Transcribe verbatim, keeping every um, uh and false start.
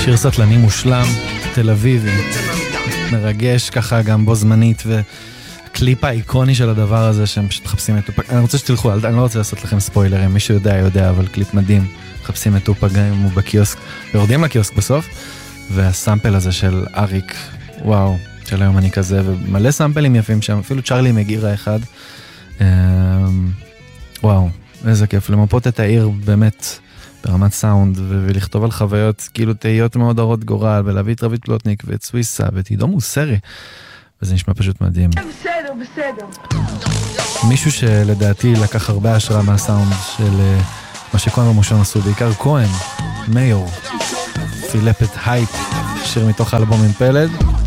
שיר סטלני מושלם, תל אביבי, מרגש ככה גם בו זמנית, וקליפ האיקוני של הדבר הזה שהם פשוט מחפשים את טופק. אני רוצה שתלכו, אני לא רוצה לעשות לכם ספוילרים, מי שיודע יודע, אבל קליפ מדהים, מחפשים את טופק גם אם הוא בקיוסק, ויורדים לקיוסק בסוף, והסמפל הזה של אריק, וואו, של היום אני כזה, ומלא סמפלים יפים שם, אפילו צ'רלי מגירה אחד, וואו, איזה כיף, למפות את העיר באמת ברמת סאונד, ולכתוב על חוויות כאילו תהיות מאוד הרות גורל, ולהביא את רבית פלוטניק ואת סוויסה ואת עידו מוסרי, וזה נשמע פשוט מדהים. בסדר, בסדר. מישהו שלדעתי לקח הרבה השראה מהסאונד של מה שכהן ומושון עשו, בעיקר כהן, מיור, פילפת הייפ, שיר מתוך האלבום עם פלד,